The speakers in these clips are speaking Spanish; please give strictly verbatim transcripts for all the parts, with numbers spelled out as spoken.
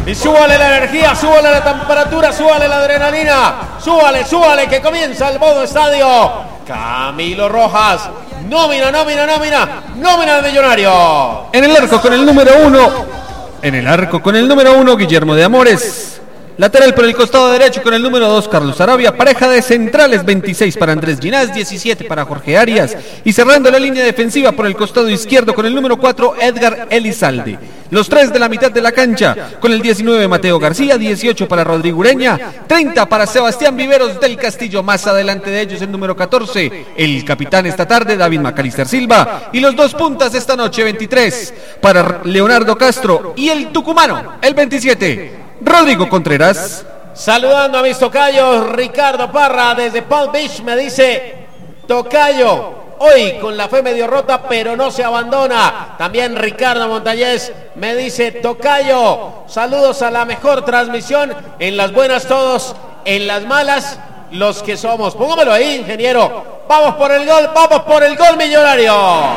Y súbale la energía, súbale la temperatura, súbale la adrenalina. Súbale, súbale, que comienza el modo estadio. Camilo Rojas. Nómina, nómina, nómina. Nómina de Millonario. En el arco con el número uno. En el arco con el número uno, Guillermo de Amores. Lateral por el costado derecho con el número dos, Carlos Arabia. Pareja de centrales, veintiséis para Andrés Ginás, diecisiete para Jorge Arias. Y cerrando la línea defensiva por el costado izquierdo con el número cuatro, Edgar Elizalde. Los tres de la mitad de la cancha con el diecinueve, Mateo García, dieciocho para Rodrigo Ureña, treinta para Sebastián Viveros del Castillo. Más adelante de ellos el número catorce, el capitán esta tarde, David Macalister Silva. Y los dos puntas esta noche, veintitrés para Leonardo Castro. Y el tucumano, el veintisiete, Rodrigo Contreras. Saludando a mis tocayos, Ricardo Parra desde Palm Beach me dice: tocayo, hoy con la fe medio rota pero no se abandona. También Ricardo Montañez me dice: tocayo, saludos a la mejor transmisión, en las buenas todos, en las malas los que somos. Póngamelo ahí, ingeniero. Vamos por el gol, vamos por el gol Millonario.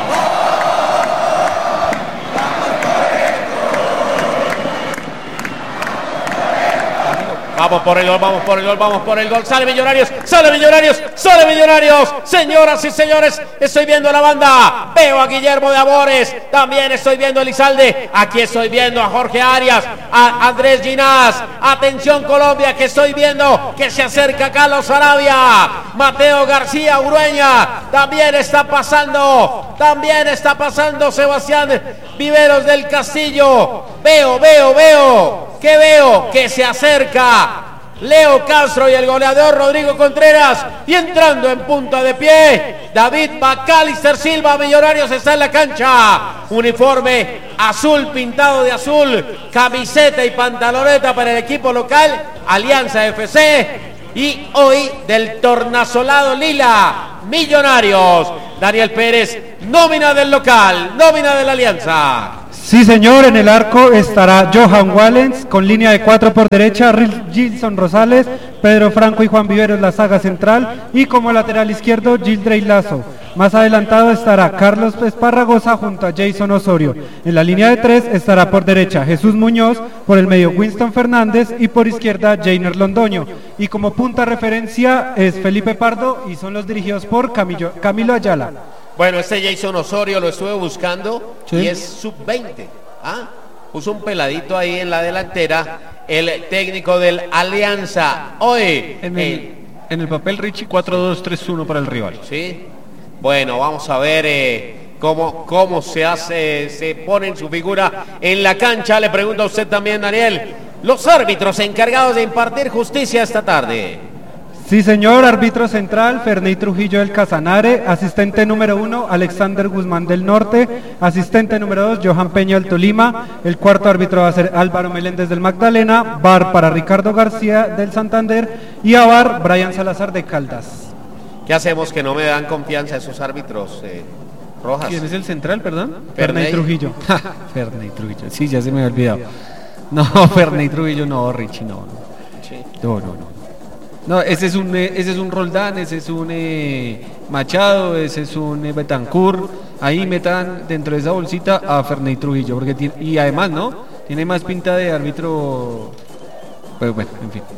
Vamos por el gol, vamos por el gol, vamos por el gol. Sale Millonarios, sale Millonarios, sale Millonarios. Señoras y señores, estoy viendo la banda. Veo a Guillermo de Amores. También estoy viendo a Elizalde. Aquí estoy viendo a Jorge Arias, a Andrés Ginás. Atención Colombia, que estoy viendo que se acerca Carlos Arabia. Mateo García Ureña. También está pasando. También está pasando Sebastián Viveros del Castillo. Veo, veo, veo. ¿Qué veo? Que se acerca Leo Castro y el goleador Rodrigo Contreras. Y entrando en punta de pie, David Macalister Silva. Millonarios está en la cancha. Uniforme azul pintado de azul. Camiseta y pantaloneta para el equipo local, Alianza F C. Y hoy del tornasolado lila, Millonarios. Daniel Pérez, nómina del local, nómina de la Alianza. Sí, señor, en el arco estará Johan Wallens, con línea de cuatro por derecha, Gilson Rosales, Pedro Franco y Juan Viveros, la saga central, y como lateral izquierdo, Gildrey Lazo. Más adelantado estará Carlos Esparragosa junto a Jason Osorio. En la línea de tres estará por derecha Jesús Muñoz, por el medio Winston Fernández y por izquierda Jainer Londoño. Y como punta referencia es Felipe Pardo y son los dirigidos por Camilo, Camilo Ayala. Bueno, este Jason Osorio lo estuve buscando, sí, y es sub veinte. ¿Ah? Puso un peladito ahí en la delantera, el técnico del Alianza. Hoy en el, eh, en el papel Richie cuatro dos tres uno para el rival. Sí. Bueno, vamos a ver eh, cómo, cómo se hace, se pone en su figura en la cancha. Le pregunto a usted también, Daniel, los árbitros encargados de impartir justicia esta tarde. Sí, señor, árbitro central, Ferney Trujillo del Casanare, asistente número uno, Alexander Guzmán del Norte, asistente número dos, Johan Peña del Tolima, el cuarto árbitro va a ser Álvaro Meléndez del Magdalena, V A R para Ricardo García del Santander y a V A R, Brian Salazar de Caldas. ¿Qué hacemos que no me dan confianza esos árbitros, eh, Rojas? ¿Quién es el central, perdón? Ferney Trujillo. Ferney Trujillo, sí, ya se me había olvidado. No, Ferney Trujillo, no, Richie, no, no. Sí. No, no, no. No, ese es un ese es un Roldán, ese es un eh, Machado, ese es un eh, Betancourt. Ahí metan dentro de esa bolsita a Ferney Trujillo, porque tiene, y además, ¿no? Tiene más pinta de árbitro. Pues bueno, en fin.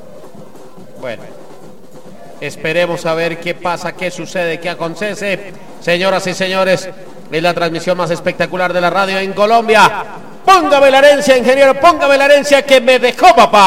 Bueno, esperemos a ver qué pasa, qué sucede, qué acontece. Señoras y señores, es la transmisión más espectacular de la radio en Colombia. Póngame la herencia, ingeniero, póngame la herencia que me dejó papá.